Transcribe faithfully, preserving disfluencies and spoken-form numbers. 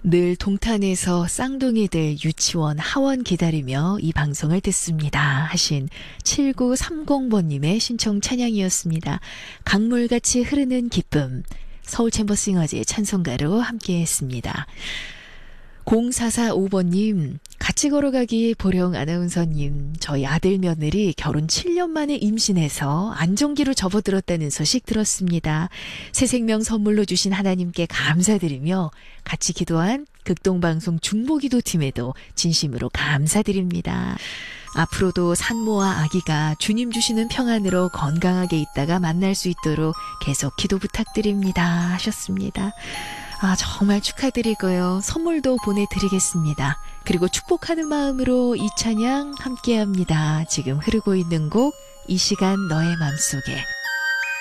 늘 동탄에서 쌍둥이들 유치원 하원 기다리며 이 방송을 듣습니다 하신 칠구삼공 번님의 신청 찬양이었습니다. 강물같이 흐르는 기쁨, 서울챔버싱어즈의 찬송가로 함께했습니다. 공사사오 번님, 같이 걸어가기 보령 아나운서님, 저희 아들 며느리 결혼 칠 년 만에 임신해서 안정기로 접어들었다는 소식 들었습니다. 새 생명 선물로 주신 하나님께 감사드리며 같이 기도한 극동방송 중보기도팀에도 진심으로 감사드립니다. 앞으로도 산모와 아기가 주님 주시는 평안으로 건강하게 있다가 만날 수 있도록 계속 기도 부탁드립니다 하셨습니다. 아, 정말 축하드리고요. 선물도 보내드리겠습니다. 그리고 축복하는 마음으로 이 찬양 함께합니다. 지금 흐르고 있는 곡 이 시간 너의 맘속에.